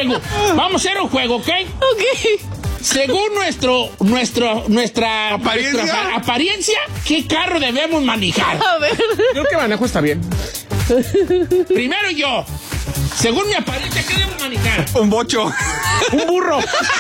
juego. Vamos a hacer un juego, ¿ok? Ok. Según nuestra apariencia, ¿qué carro debemos manejar? A ver. Creo que manejo está bien. Primero yo. Según mi apariencia, ¿qué debemos manejar? Un bocho. Un burro.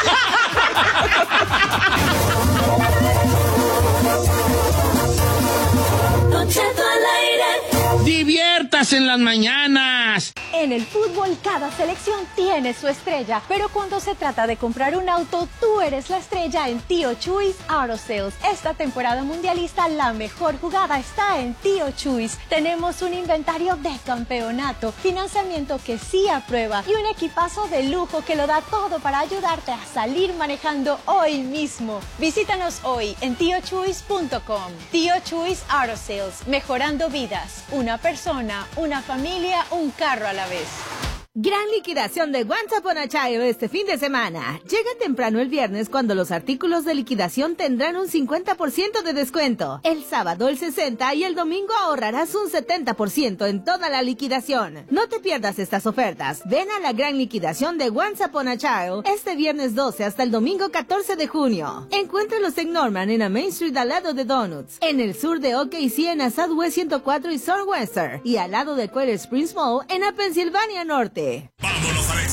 Don Cheto al aire. Diviértase en las mañanas. En el fútbol, cada selección tiene su estrella, pero cuando se trata de comprar un auto, tú eres la estrella en Tío Chuys Auto Sales. Esta temporada mundialista, la mejor jugada está en Tío Chuys. Tenemos un inventario de campeonato, financiamiento que sí aprueba y un equipazo de lujo que lo da todo para ayudarte a salir manejando hoy mismo. Visítanos hoy en tiochuys.com. Tío Chuys Auto Sales, mejorando vidas. Una persona, una familia, un carro a la vez. Gran liquidación de Once Upon a Child este fin de semana. Llega temprano el viernes cuando los artículos de liquidación tendrán un 50% de descuento. El sábado el 60% y el domingo ahorrarás un 70% en toda la liquidación. No te pierdas estas ofertas. Ven a la gran liquidación de Once Upon a Child este viernes 12 hasta el domingo 14 de junio. Encuéntralos en Norman en la Main Street al lado de Donuts. En el sur de OKC en la Southwest 104 y Southwestern. Y al lado de Coral Springs Mall en la Pensilvania Norte. Vámonos a